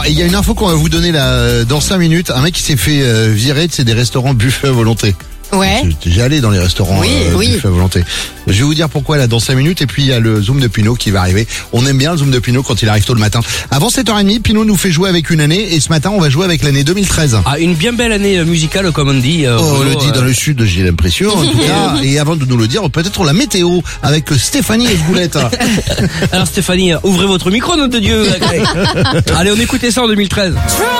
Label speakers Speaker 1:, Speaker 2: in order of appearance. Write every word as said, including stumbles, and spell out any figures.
Speaker 1: Il y a une info qu'on va vous donner là dans cinq minutes. Un mec qui s'est fait euh, virer de c'est des restaurants buffet à volonté.
Speaker 2: Ouais.
Speaker 1: J'ai déjà allé dans les restaurants
Speaker 2: Oui,
Speaker 1: euh,
Speaker 2: oui.
Speaker 1: buffet à volonté. Je vais vous dire pourquoi là dans cinq minutes et puis il y a le Zoom de Pinot qui va arriver. On aime bien le Zoom de Pinot quand il arrive tôt le matin. Avant sept heures trente, Pinot nous fait jouer avec une année et ce matin on va jouer avec l'année deux mille treize.
Speaker 3: Ah, une bien belle année euh, musicale comme on dit. Euh,
Speaker 1: Oh, on
Speaker 3: Bruno,
Speaker 1: le dit
Speaker 3: euh,
Speaker 1: dans le sud, j'ai l'impression en tout cas. Et avant de nous le dire, peut-être la météo avec Stéphanie et Goulette.
Speaker 3: Alors Stéphanie, ouvrez votre micro, nom de Dieu. Allez, on écoutait ça en deux mille treize.